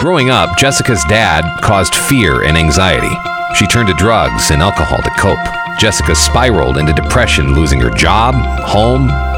Growing up, Jessica's dad caused fear and anxiety. She turned to drugs and alcohol to cope. Jessica spiraled into depression, losing her job, home,